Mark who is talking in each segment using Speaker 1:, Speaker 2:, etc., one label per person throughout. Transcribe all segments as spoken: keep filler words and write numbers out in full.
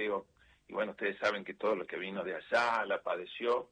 Speaker 1: desempleo, y bueno, ustedes saben que todo lo que vino de allá la padeció,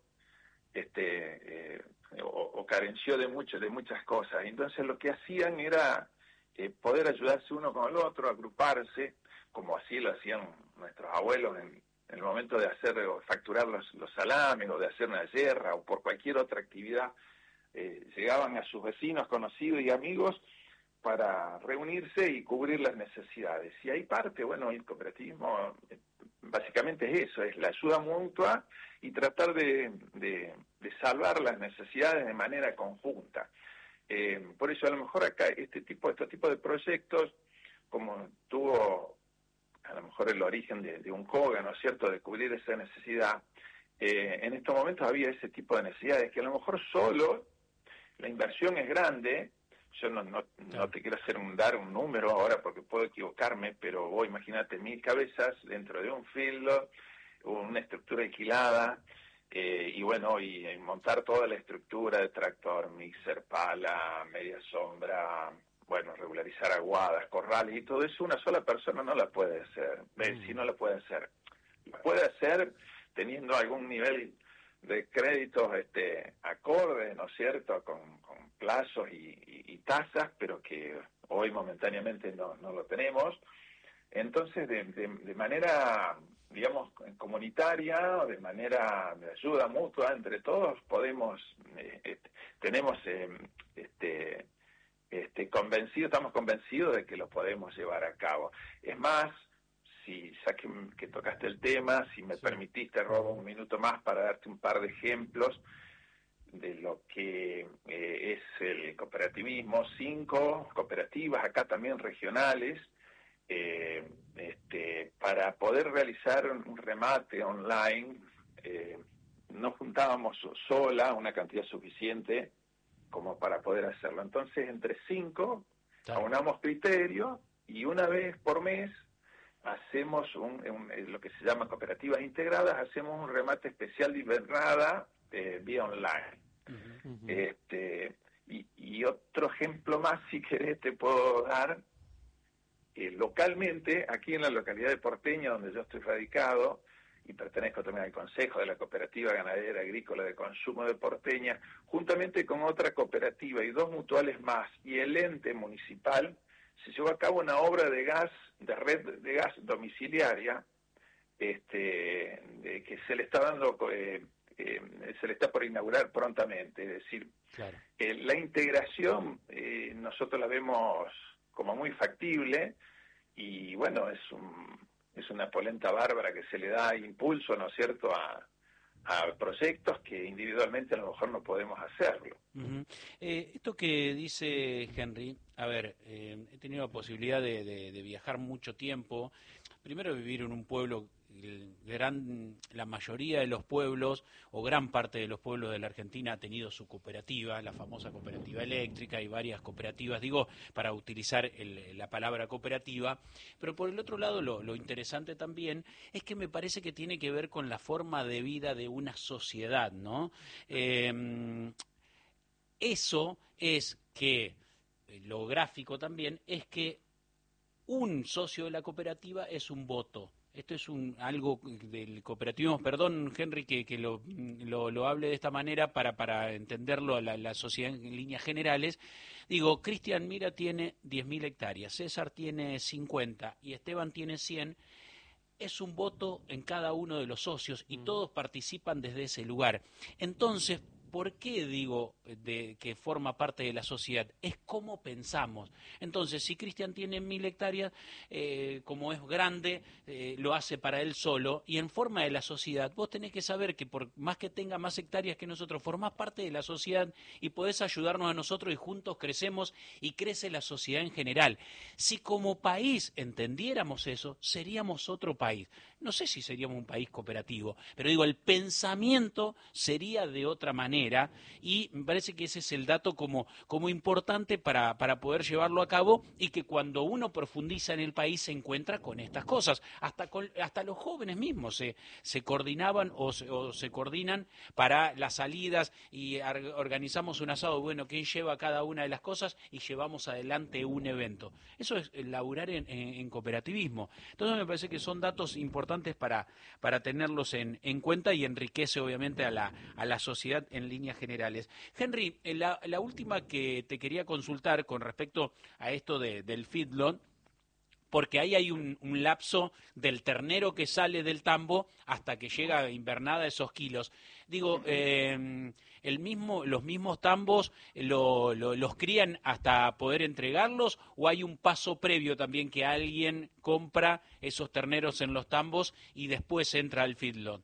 Speaker 1: este, eh, o, o carenció de mucho, de muchas cosas. Entonces lo que hacían era eh, poder ayudarse uno con el otro, agruparse, como así lo hacían nuestros abuelos en, en el momento de hacer o facturar los, los salames, o de hacer una yerra, o por cualquier otra actividad. Eh, llegaban a sus vecinos, conocidos y amigos para reunirse y cubrir las necesidades. Y ahí parte, bueno, el cooperativismo eh, básicamente es eso, es la ayuda mutua y tratar de, de, de salvar las necesidades de manera conjunta. Eh, por eso a lo mejor acá este tipo, este tipo de proyectos, como tuvo a lo mejor el origen de, de un COGA, ¿no es cierto?, de cubrir esa necesidad, eh, en estos momentos había ese tipo de necesidades que a lo mejor solo la inversión es grande. Yo no, no, no te quiero hacer un, dar un número ahora porque puedo equivocarme, pero vos imagínate mil cabezas dentro de un field, una estructura alquilada, eh, y bueno, y, y montar toda la estructura de tractor, mixer, pala, media sombra, bueno, regularizar aguadas, corrales y todo eso, una sola persona no la puede hacer. Eh, si no la puede hacer, la puede hacer teniendo algún nivel de créditos este, acordes, ¿no es cierto?, con, con plazos y, y, y tasas, pero que hoy momentáneamente no, no lo tenemos. Entonces, de, de, de manera, digamos, comunitaria, de manera de ayuda mutua entre todos, podemos, eh, este, tenemos, eh, este, este, convencidos, estamos convencidos de que lo podemos llevar a cabo. Es más, si ya que, que tocaste el tema, si me sí. permitiste, robo un minuto más para darte un par de ejemplos de lo que eh, es el cooperativismo. Cinco cooperativas, acá también regionales, eh, este, para poder realizar un remate online, eh, no juntábamos sola una cantidad suficiente como para poder hacerlo. Entonces, entre cinco, claro, aunamos criterios y una vez por mes hacemos un, un, lo que se llama cooperativas integradas, hacemos un remate especial de invernada eh, vía online. Uh-huh, uh-huh. Este, y, y otro ejemplo más, si querés, te puedo dar, eh, localmente, aquí en la localidad de Porteña, donde yo estoy radicado, y pertenezco también al Consejo de la Cooperativa Ganadera Agrícola de Consumo de Porteña, juntamente con otra cooperativa y dos mutuales más, y el ente municipal, se llevó a cabo una obra de gas, de red de gas domiciliaria, este, de, que se le está dando, eh, eh, se le está por inaugurar prontamente. Es decir, claro, eh, la integración eh, nosotros la vemos como muy factible, y bueno, es un, es una polenta bárbara que se le da impulso, ¿no es cierto?, a a proyectos que individualmente a lo mejor no podemos hacerlo.
Speaker 2: Uh-huh. Eh, esto que dice Henry, a ver, eh, he tenido la posibilidad de, de, de viajar mucho tiempo, primero vivir en un pueblo, el gran, la mayoría de los pueblos, o gran parte de los pueblos de la Argentina ha tenido su cooperativa, la famosa cooperativa eléctrica y varias cooperativas, digo, para utilizar el, la palabra cooperativa, pero por el otro lado lo, lo interesante también es que me parece que tiene que ver con la forma de vida de una sociedad, ¿no? Eh, eso es que, lo gráfico también, es que un socio de la cooperativa es un voto. Esto es un algo del cooperativismo, perdón Henry que, que lo, lo, lo hable de esta manera para, para entenderlo a la, la sociedad en líneas generales. Digo, Cristian Mira tiene diez mil hectáreas, César tiene cincuenta y Esteban tiene cien. Es un voto en cada uno de los socios y todos participan desde ese lugar. Entonces, ¿por qué digo de, que forma parte de la sociedad? Es cómo pensamos. Entonces, si Cristian tiene mil hectáreas, eh, como es grande, eh, lo hace para él solo, y en forma de la sociedad, vos tenés que saber que por más que tenga más hectáreas que nosotros, formás parte de la sociedad y podés ayudarnos a nosotros y juntos crecemos y crece la sociedad en general. Si como país entendiéramos eso, seríamos otro país. No sé si seríamos un país cooperativo, pero digo, el pensamiento sería de otra manera. manera, y me parece que ese es el dato como, como importante para, para poder llevarlo a cabo, y que cuando uno profundiza en el país se encuentra con estas cosas. Hasta, con, hasta los jóvenes mismos se, se coordinaban o se, o se coordinan para las salidas y organizamos un asado, bueno, ¿quién lleva cada una de las cosas? Y llevamos adelante un evento. Eso es laburar en, en, en cooperativismo. Entonces me parece que son datos importantes para, para tenerlos en, en cuenta, y enriquece obviamente a la, a la sociedad en líneas generales. Henry, la, la última que te quería consultar con respecto a esto de, del feedlot, porque ahí hay un, un lapso del ternero que sale del tambo hasta que llega a invernada esos kilos. Digo, eh, el mismo, los mismos tambos lo, lo, los crían hasta poder entregarlos, o hay un paso previo también que alguien compra esos terneros en los tambos y después entra al feedlot.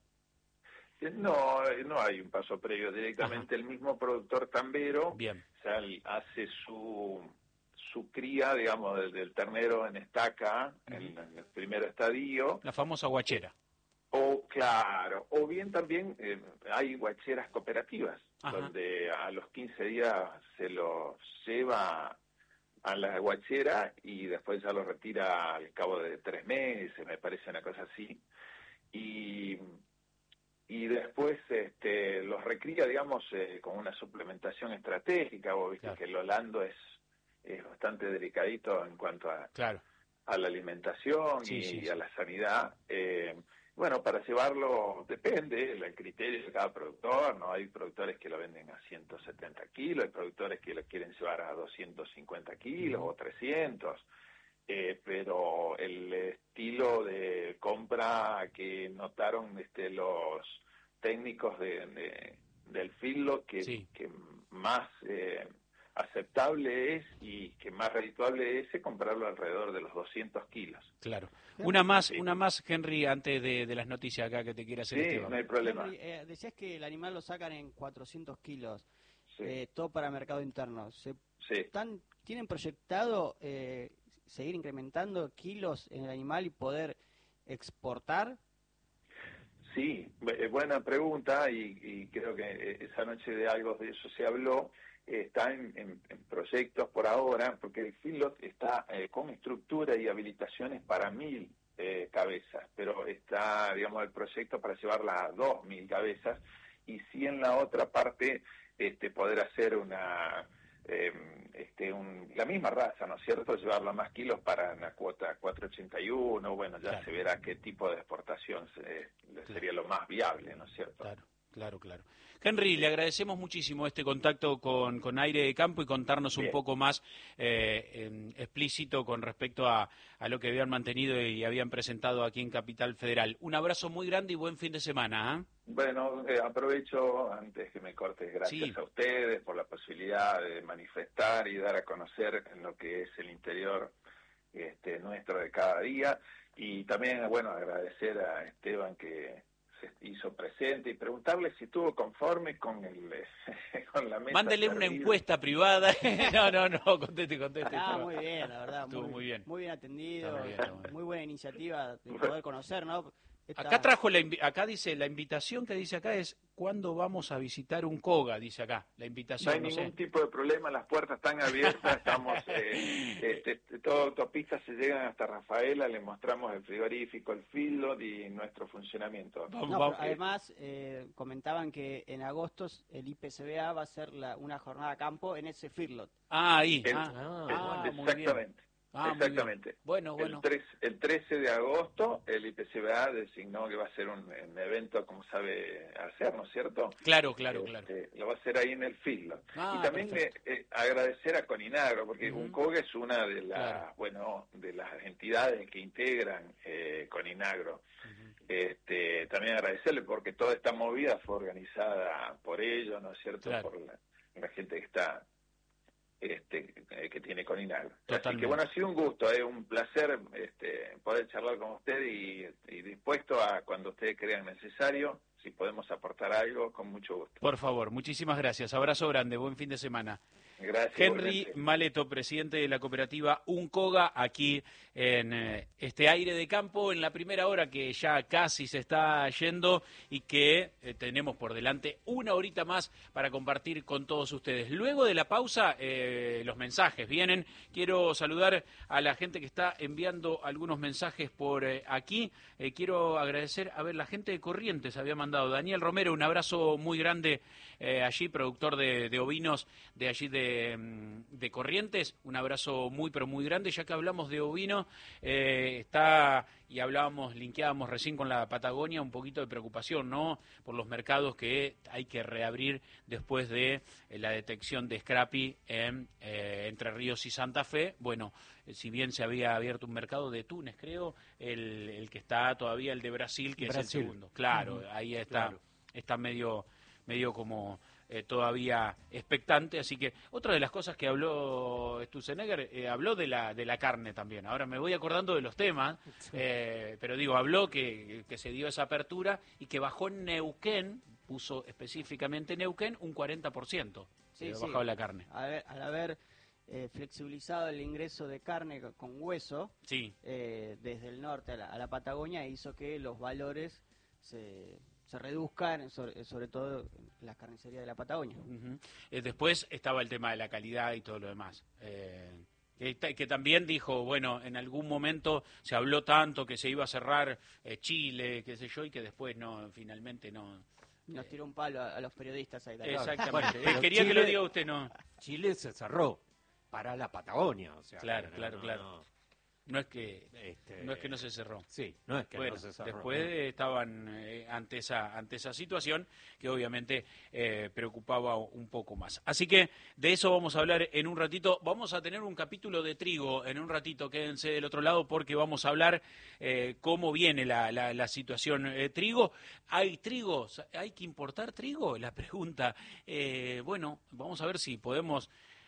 Speaker 1: No, no hay un paso previo. Directamente Ajá. El mismo productor tambero
Speaker 2: Bien.
Speaker 1: O sea, hace su su cría, digamos, del, del ternero en estaca, uh-huh. en, en el primer estadio.
Speaker 2: La famosa guachera.
Speaker 1: O, claro, o bien también eh, hay guacheras cooperativas, Ajá. donde a los quince días se los lleva a la guachera y después ya los retira al cabo de tres meses, me parece una cosa así. Y... y después este, los recría, digamos, eh, con una suplementación estratégica. Vos viste claro. que el holando es, es bastante delicadito en cuanto a,
Speaker 2: claro.
Speaker 1: a la alimentación sí, y, sí, y a sí. la sanidad. Eh, bueno, para llevarlo depende el criterio de cada productor, ¿no? Hay productores que lo venden a ciento setenta kilos, hay productores que lo quieren llevar a doscientos cincuenta kilos uh-huh. o trescientos. Eh, pero el estilo de compra que notaron este, los técnicos de, de, del feedlot que, sí. que más eh, aceptable es y que más redituable es, es comprarlo alrededor de los doscientos kilos.
Speaker 2: Claro. Una más, sí. una más, Henry, antes de, de las noticias acá que te quiera hacer
Speaker 1: sí,
Speaker 2: Esteban.
Speaker 1: No hay problema.
Speaker 3: Henry, eh, decías que el animal lo sacan en cuatrocientos kilos,
Speaker 1: sí.
Speaker 3: eh, todo para mercado interno. ¿Se
Speaker 1: sí.
Speaker 3: están, ¿Tienen proyectado eh, seguir incrementando kilos en el animal y poder exportar?
Speaker 1: Sí, buena pregunta, y, y creo que esa noche de algo de eso se habló. Está en, en, en proyectos por ahora, porque el feedlot está eh, con estructura y habilitaciones para mil eh, cabezas, pero está, digamos, el proyecto para llevarla a dos mil cabezas, y sí en la otra parte este, poder hacer una... Eh, este, un, la misma raza, ¿no es cierto? Llevarla a más kilos para una cuota cuatro ochenta y uno, bueno, ya claro. se verá qué tipo de exportación se, claro. sería lo más viable, ¿no es cierto?
Speaker 2: Claro, claro, claro. Henry, le agradecemos muchísimo este contacto con, con Aire de Campo y contarnos Bien. un poco más eh, eh, explícito con respecto a, a lo que habían mantenido y habían presentado aquí en Capital Federal. Un abrazo muy grande y buen fin de semana. ¿eh?
Speaker 1: Bueno, eh, aprovecho, antes que me cortes, gracias sí. a ustedes por la posibilidad de manifestar y dar a conocer en lo que es el interior este, nuestro de cada día, y también, bueno, agradecer a Esteban que se hizo presente y preguntarle si estuvo conforme con el con la mesa.
Speaker 2: Mándele servida. Una encuesta privada. no, no, no, conteste, conteste.
Speaker 3: Ah, muy bien, la verdad.
Speaker 2: Estuvo muy, muy bien.
Speaker 3: Muy bien atendido, bien, bien. Muy buena iniciativa de poder conocer, ¿no?
Speaker 2: Esta... Acá trajo la acá dice la invitación que dice acá es ¿cuándo vamos a visitar un COGA? Dice acá la invitación.
Speaker 1: No hay
Speaker 2: no
Speaker 1: ningún
Speaker 2: sé.
Speaker 1: tipo de problema, las puertas están abiertas, estamos eh, este, toda autopista se llegan hasta Rafaela, le mostramos el frigorífico, el feedlot y nuestro funcionamiento.
Speaker 3: No, pero además eh, comentaban que en agosto el I P C B A va a hacer la, una jornada a campo en ese feedlot.
Speaker 2: Ah, ahí.
Speaker 1: El,
Speaker 2: ah,
Speaker 1: el,
Speaker 2: ah,
Speaker 1: exactamente.
Speaker 2: Ah,
Speaker 1: Exactamente.
Speaker 2: Bueno, bueno.
Speaker 1: El, tres, el trece de agosto el I P C B A designó que va a ser un, un evento como sabe hacer, ¿no es cierto?
Speaker 2: Claro, claro,
Speaker 1: este,
Speaker 2: claro.
Speaker 1: Lo va a hacer ahí en el feedlot.
Speaker 2: Ah,
Speaker 1: y también eh, eh, agradecer a Coninagro, porque uh-huh. UNCOG es una de las, claro. bueno, de las entidades que integran eh, Coninagro. Uh-huh. Este, también agradecerle porque toda esta movida fue organizada por ellos, ¿no es cierto? Claro. Por la, la gente que está Este, eh, que tiene Coninagro. Así que bueno, ha sido un gusto, es eh, un placer este, poder charlar con usted y, y dispuesto a cuando ustedes crean necesario, si podemos aportar algo, con mucho gusto.
Speaker 2: Por favor, muchísimas gracias. Abrazo grande, buen fin de semana.
Speaker 1: Gracias.
Speaker 2: Henry
Speaker 1: igualmente.
Speaker 2: Maleto, presidente de la cooperativa Uncoga, aquí en eh, este aire de campo, en la primera hora que ya casi se está yendo y que eh, tenemos por delante una horita más para compartir con todos ustedes. Luego de la pausa, eh, los mensajes vienen. Quiero saludar a la gente que está enviando algunos mensajes por eh, aquí. Eh, quiero agradecer, a ver, la gente de Corrientes había mandado. Daniel Romero, un abrazo muy grande eh, allí, productor de, de ovinos de allí de, de Corrientes. Un abrazo muy, pero muy grande. Ya que hablamos de ovino, eh, está, y hablábamos, linkeábamos recién con la Patagonia, un poquito de preocupación, ¿no? Por los mercados que hay que reabrir después de eh, la detección de Scrappy en eh, Entre Ríos y Santa Fe. Bueno, eh, si bien se había abierto un mercado de Túnez, creo, el, el que está todavía, el de Brasil, que
Speaker 4: Brasil.
Speaker 2: es el segundo. Claro, uh-huh. Ahí está, claro. Está medio, medio como... Eh, todavía expectante, así que otra de las cosas que habló Sturzenegger, eh, habló de la de la carne también. Ahora me voy acordando de los temas, eh, pero digo, habló que, que se dio esa apertura y que bajó en Neuquén, puso específicamente Neuquén, un cuarenta por ciento. Sí, eh, sí. Bajado la carne.
Speaker 3: A ver, al haber eh, flexibilizado el ingreso de carne con hueso, sí. eh, desde el norte a la, a la Patagonia, hizo que los valores se... se reduzcan, sobre, sobre todo en las carnicerías de la Patagonia.
Speaker 2: Uh-huh. eh, después estaba el tema de la calidad y todo lo demás. Eh, que, que también dijo, bueno, en algún momento se habló tanto que se iba a cerrar eh, Chile, qué sé yo, y que después no, finalmente no...
Speaker 3: Nos tiró un palo a, a los periodistas ahí.
Speaker 2: Exactamente. Bueno, quería Chile, que lo diga usted, no.
Speaker 4: Chile se cerró para la Patagonia, o sea.
Speaker 2: Claro,
Speaker 4: no,
Speaker 2: claro,
Speaker 4: no,
Speaker 2: claro.
Speaker 4: No.
Speaker 2: No es que
Speaker 4: este...
Speaker 2: no es que no se cerró.
Speaker 4: Sí, no es que
Speaker 2: bueno,
Speaker 4: no se cerró.
Speaker 2: Después
Speaker 4: ¿no?
Speaker 2: estaban eh, ante esa ante esa situación que obviamente eh, preocupaba un poco más. Así que de eso vamos a hablar en un ratito. Vamos a tener un capítulo de trigo en un ratito. Quédense del otro lado porque vamos a hablar eh, cómo viene la, la, la situación eh, trigo. ¿Hay trigo? ¿Hay que importar trigo? La pregunta. Eh, bueno, vamos a ver si podemos...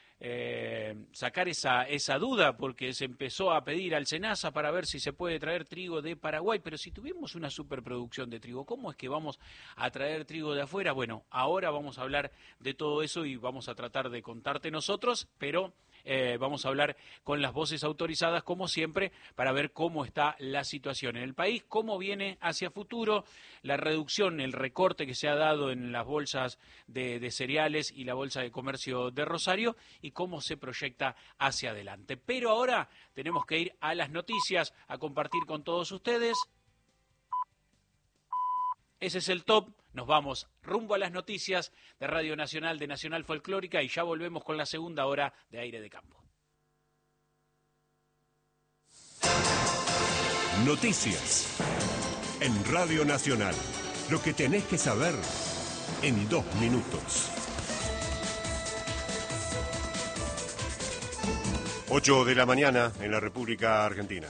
Speaker 2: Eh, sacar esa esa duda, porque se empezó a pedir al SENASA para ver si se puede traer trigo de Paraguay, pero si tuvimos una superproducción de trigo, ¿cómo es que vamos a traer trigo de afuera? Bueno, ahora vamos a hablar de todo eso y vamos a tratar de contarte nosotros, pero eh, vamos a hablar con las voces autorizadas, como siempre, para ver cómo está la situación en el país, cómo viene hacia futuro, la reducción, el recorte que se ha dado en las bolsas de, de cereales y la bolsa de comercio de Rosario y cómo se proyecta hacia adelante. Pero ahora tenemos que ir a las noticias, a compartir con todos ustedes. Ese es el top. Nos vamos rumbo a las noticias de Radio Nacional, de Nacional Folclórica, y ya volvemos con la segunda hora de Aire de Campo.
Speaker 5: Noticias en Radio Nacional. Lo que tenés que saber en dos minutos. ocho de la mañana en la República Argentina.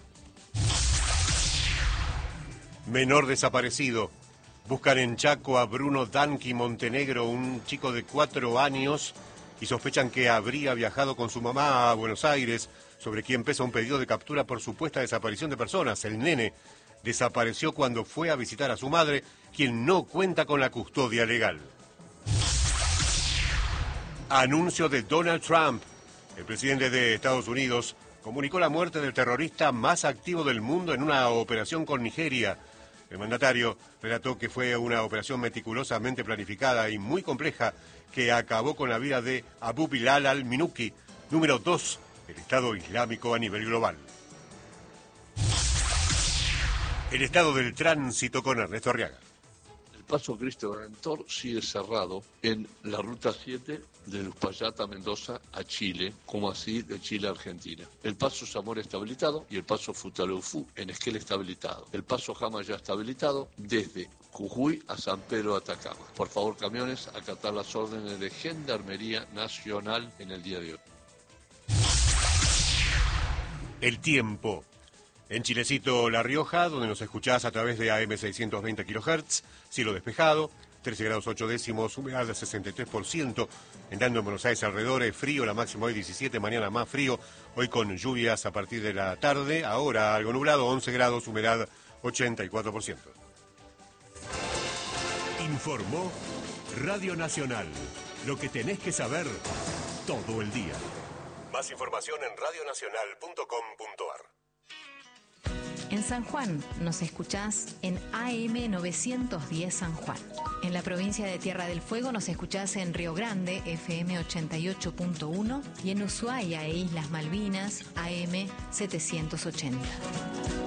Speaker 5: Menor desaparecido. Buscan en Chaco a Bruno Danqui Montenegro, un chico de cuatro años, y sospechan que habría viajado con su mamá a Buenos Aires, sobre quien pesa un pedido de captura por supuesta desaparición de personas. El nene desapareció cuando fue a visitar a su madre, quien no cuenta con la custodia legal. Anuncio de Donald Trump. El presidente de Estados Unidos comunicó la muerte del terrorista más activo del mundo en una operación con Nigeria. El mandatario relató que fue una operación meticulosamente planificada y muy compleja que acabó con la vida de Abu Bilal al-Minuki, número dos del Estado Islámico a nivel global. El estado del tránsito con Ernesto Arriaga.
Speaker 6: El paso Cristo Redentor sigue cerrado en la ruta siete de Uspallata, Mendoza a Chile, como así de Chile a Argentina. El paso Zamora está habilitado y el paso Futaleufú en Esquel está habilitado. El paso Jama ya está habilitado desde Jujuy a San Pedro de Atacama. Por favor, camiones, acatar las órdenes de Gendarmería Nacional en el día de hoy.
Speaker 5: El tiempo. En Chilecito, La Rioja, donde nos escuchás a través de A M seiscientos veinte kilohertz, cielo despejado, trece grados ocho décimos, humedad de sesenta y tres por ciento. Entrando en Buenos Aires alrededor, es frío, la máxima hoy diecisiete, mañana más frío, hoy con lluvias a partir de la tarde, ahora algo nublado, once grados, humedad ochenta y cuatro por ciento. Informó Radio Nacional. Lo que tenés que saber todo el día. Más información en radio nacional punto com punto a r.
Speaker 7: En San Juan nos escuchás en A M novecientos diez San Juan. En la provincia de Tierra del Fuego nos escuchás en Río Grande, F M ochenta y ocho punto uno, y en Ushuaia e Islas Malvinas, A M setecientos ochenta.